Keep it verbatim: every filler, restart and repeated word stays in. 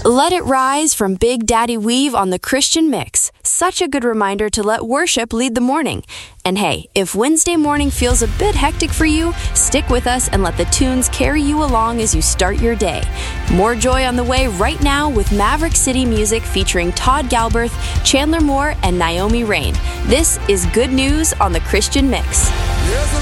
Let It Rise from Big Daddy Weave on the Christian Mix. Such a good reminder to let worship lead the morning. And hey, if Wednesday morning feels a bit hectic for you, stick with us and let the tunes carry you along as you start your day. More joy on the way right now with Maverick City Music featuring Todd Galberth, Chandler Moore, and Naomi Rain. This is Good News on the Christian Mix. Yes,